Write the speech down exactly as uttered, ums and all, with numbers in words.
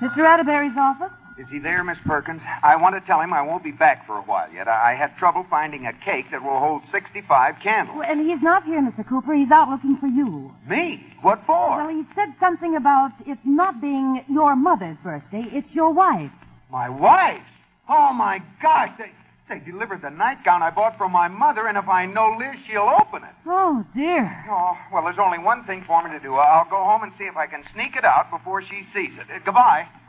Mister Atterbury's office? Is he there, Miss Perkins? I want to tell him I won't be back for a while yet. I, I had trouble finding a cake that will hold sixty-five candles. Well, and he's not here, Mister Cooper. He's out looking for you. Me? What for? Well, he said something about it not being your mother's birthday. It's your wife's. My wife's? Oh, my gosh. They, they delivered the nightgown I bought from my mother, and if I know Liz, she'll open it. Oh, dear. Oh, well, there's only one thing for me to do. I'll go home and see if I can sneak it out before she sees it. Uh, goodbye.